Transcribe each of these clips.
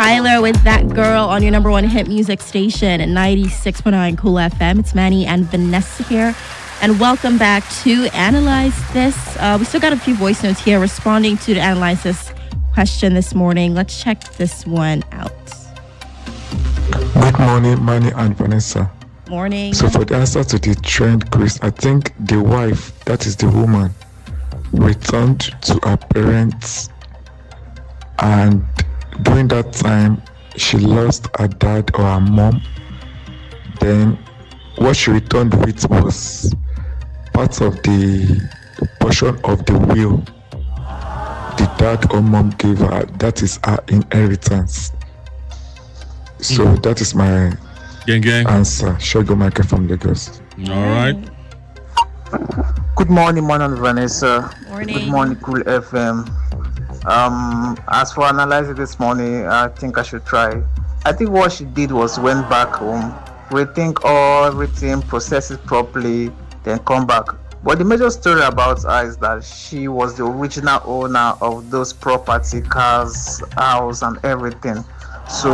Tyler with That Girl on your number one hit music station at 96.9 Cool FM. It's Manny and Vanessa here. And welcome back to Analyze This. We still got a few voice notes here responding to the Analyze This question this morning. Let's check this one out. Good morning, Manny and Vanessa. Morning. So for the answer to the trend, Chris, I think the wife, that is the woman, returned to her parents, and during that time she lost her dad or her mom. Then what she returned with was part of the portion of the will the dad or mom gave her. That is her inheritance. So that is my answer. Shogo Michael from Lagos. All right. Good morning, Man and Vanessa. Morning. Good morning, Cool FM. As for analyzing this morning, I think I should try. I think what she did was went back home, rethink everything, process it properly, then come back. But the major story about her is that she was the original owner of those property, cars, house, and everything. So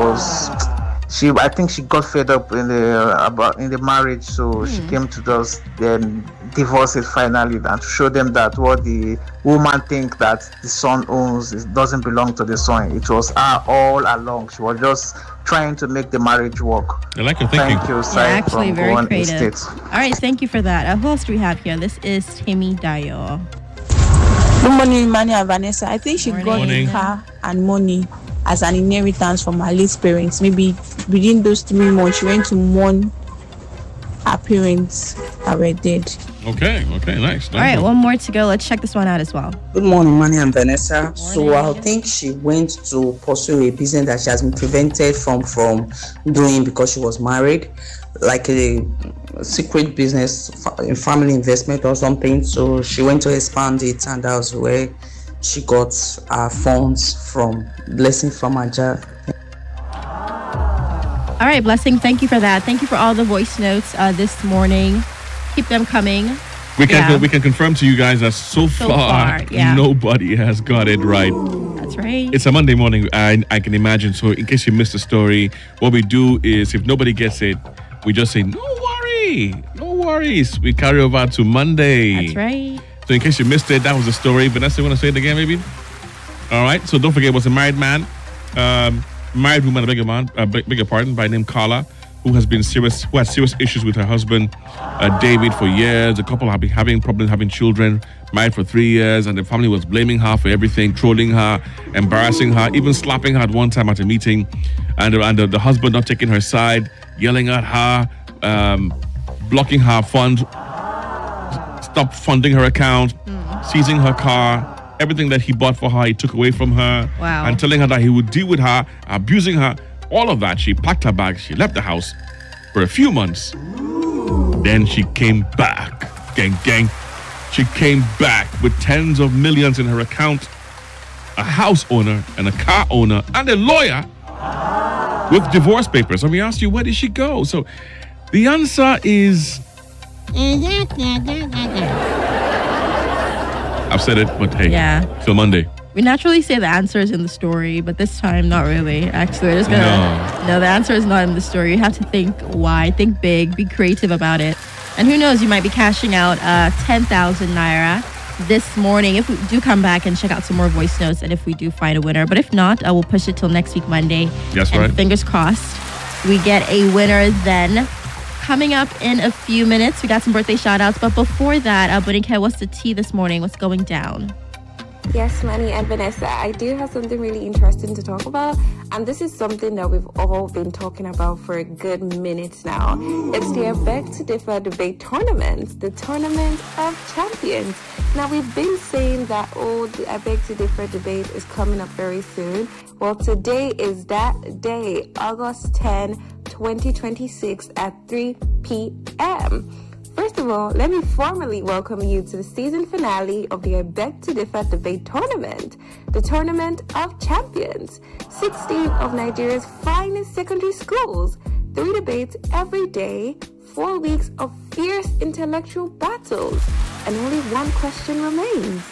I think she got fed up in the marriage, so she came to us then divorce it finally, and to show them that what the woman think that the son owns, it doesn't belong to the son. It was her all along. She was just trying to make the marriage work. I like your thinking. Thank you, Yeah, actually, very Gowan creative. Estate. All right, thank you for that. Who else do we have here? This is Timmy Dayo. Good morning, Manny and Vanessa. I think she Morning. got car and money as an inheritance from her late parents. Maybe within those 3 months, she went to mourn her parents that were dead. Okay, nice. All right, one more to go. Let's check this one out as well. Good morning, Manny and Vanessa. So I think she went to pursue a business that she has been prevented from doing because she was married, like a secret business, a family investment or something. So she went to expand it, and that was where she got her funds from. Blessing from her job. All right, Blessing, thank you for that. Thank you for all the voice notes this morning. Keep them coming. We can confirm to you guys that so far yeah. nobody has got it right. That's right. It's a Monday morning, I can imagine. So in case you missed the story, what we do is if nobody gets it, we just say, no worries. We carry over to Monday. That's right. So in case you missed it, that was the story. Vanessa, you want to say it again, maybe? All right. So don't forget, it was a married man, married woman, beg your pardon, by name Carla, who had serious issues with her husband, David, for years. The couple have been having problems having children, married for 3 years, and the family was blaming her for everything, trolling her, embarrassing her, even slapping her at one time at a meeting, and the husband not taking her side, yelling at her, blocking her fund, stop funding her account, seizing her car. Everything that he bought for her, he took away from her. Wow. And telling her that he would deal with her, abusing her. All of that. She packed her bags. She left the house for a few months. Then she came back. Gang. She came back with tens of millions in her account, a house owner and a car owner and a lawyer with divorce papers. And we asked you, where did she go? So the answer is... I've said it, but hey, till Monday. We naturally say the answer is in the story, but this time, not really. Actually, we're just gonna... No, the answer is not in the story. You have to think why, think big, be creative about it. And who knows, you might be cashing out 10,000 Naira this morning if we do come back and check out some more voice notes and if we do find a winner. But if not, we'll push it till next week, Monday. That's and right. Fingers crossed, we get a winner then. Coming up in a few minutes, we got some birthday shout outs. But before that, Bonike, what's the tea this morning? What's going down? Yes, Manny and Vanessa, I do have something really interesting to talk about. And this is something that we've all been talking about for a good minute now. It's the I Beg to Differ debate tournament, the Tournament of Champions. Now, we've been saying that, the I Beg to Differ debate is coming up very soon. Well, today is that day, August 10, 2026 at 3 p.m. First of all, let me formally welcome you to the season finale of the I Beg to Differ debate tournament, the Tournament of Champions. 16 of Nigeria's finest secondary schools, 3 debates every day, 4 weeks of fierce intellectual battles, and only one question remains.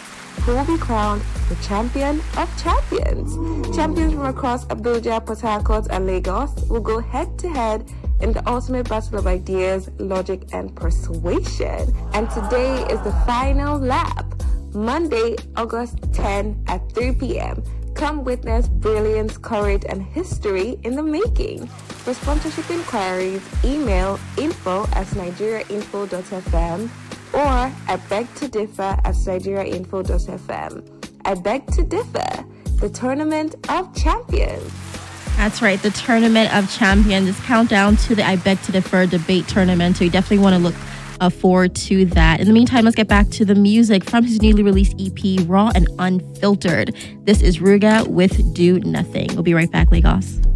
who will be crowned the champion of champions. Champions from across Abuja, Port Harcourt, and Lagos will go head-to-head in the ultimate battle of ideas, logic, and persuasion. And today is the final lap, Monday, August 10 at 3 p.m. Come witness brilliance, courage, and history in the making. For sponsorship inquiries, email info@nigeriainfo.fm or I beg to differ at nigeriainfo.fm. I beg to differ, the Tournament of Champions. That's right, the Tournament of Champions is countdown to the I Beg to Differ debate tournament. So you definitely want to look forward to that. In the meantime, let's get back to the music from his newly released EP, Raw and Unfiltered. This is Ruga with Do Nothing. We'll be right back, Lagos.